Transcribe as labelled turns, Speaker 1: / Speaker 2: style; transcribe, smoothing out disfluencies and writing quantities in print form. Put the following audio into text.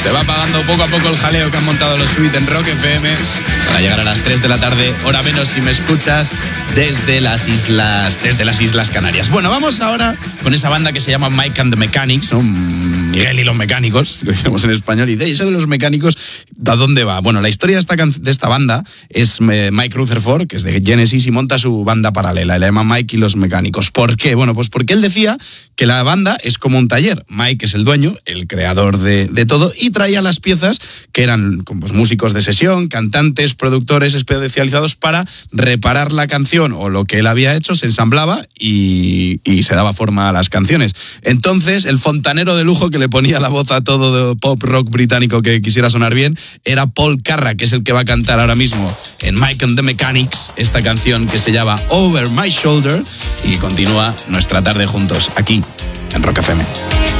Speaker 1: Se va apagando poco a poco el jaleo que han montado los Sweet en Rock FM para llegar a las 3 de la tarde, hora menos si me escuchas, desde las Islas Canarias. Bueno, vamos ahora con esa banda que se llama Mike and the Mechanics, ¿no? Miguel y los mecánicos, lo decimos en español, y de eso de los mecánicos, ¿a dónde va? Bueno, la historia de esta banda es Mike Rutherford, que es de Genesis, y monta su banda paralela, la llama Mike y los Mecánicos. ¿Por qué? Bueno, pues porque él decía que la banda es como un taller. Mike es el dueño, el creador de todo, y traía las piezas que eran pues, músicos de sesión, cantantes, productores especializados para reparar la canción o lo que él había hecho, se ensamblaba y se daba forma a las canciones. Entonces, el fontanero de lujo que le ponía la voz a todo de pop rock británico que quisiera sonar bien era Paul Carrack, que es el que va a cantar ahora mismo en Mike and the Mechanics esta canción que se llama Over My Shoulder, y continúa nuestra tarde juntos aquí en Rock FM.